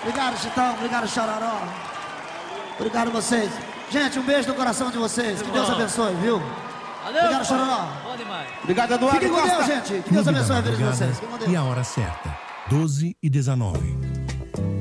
Obrigado, Chitão. Obrigado, Chororó. Obrigado a vocês. Gente, um beijo no coração de vocês. Que Deus abençoe, viu? Valeu, Obrigado, Chororó. bom demais. Obrigado, Eduardo Fiquem com Costa. Deus, gente. Que Deus Clube da abençoe a vida de Madrugada vocês. Fiquem com Deus. E a hora certa, 12h19.